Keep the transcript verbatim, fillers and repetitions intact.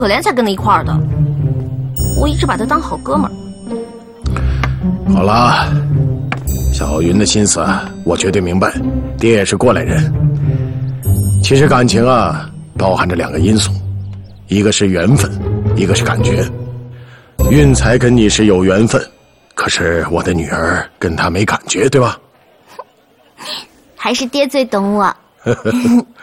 可怜才跟他一块儿的。我一直把他当好哥们儿。 好了，小云的心思我绝对明白，爹也是过来人。其实感情啊，包含着两个因素，一个是缘分，一个是感觉。运财跟你是有缘分，可是我的女儿跟他没感觉，对吧？ 还是爹最懂我。